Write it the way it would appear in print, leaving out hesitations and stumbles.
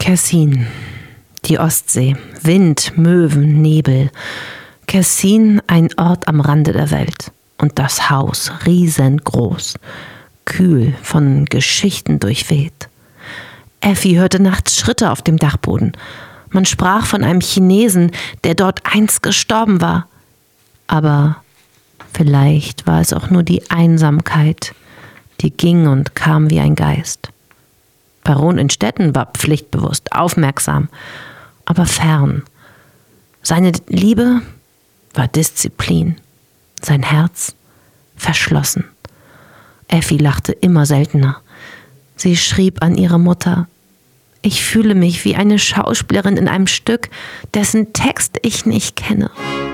Kessin, die Ostsee, Wind, Möwen, Nebel. Kessin, ein Ort am Rande der Welt. Und das Haus, riesengroß, kühl, von Geschichten durchweht. Effi hörte nachts Schritte auf dem Dachboden. Man sprach von einem Chinesen, der dort einst gestorben war. Aber vielleicht war es auch nur die Einsamkeit, die ging und kam wie ein Geist. Baron Innstetten war pflichtbewusst, aufmerksam, aber fern. Seine Liebe war Disziplin, sein Herz verschlossen. Effi lachte immer seltener. Sie schrieb an ihre Mutter: Ich fühle mich wie eine Schauspielerin in einem Stück, dessen Text ich nicht kenne.